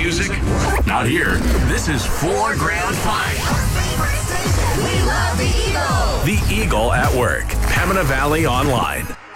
music? Not here. This is 4 Grand Fine. We love the Eagle. The Eagle at Work. Pembina Valley Online.